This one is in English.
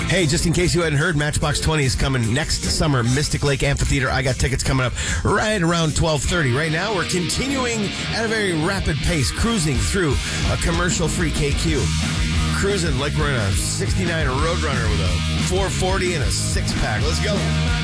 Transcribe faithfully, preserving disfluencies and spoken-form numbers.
Hey, just in case you hadn't heard, Matchbox twenty is coming next summer, Mystic Lake Amphitheater. I got tickets coming up right around twelve thirty. Right now, we're continuing at a very rapid pace, cruising through a commercial-free K Q. Cruising like we're in a sixty-nine Roadrunner with a four forty and a six-pack. Let's go.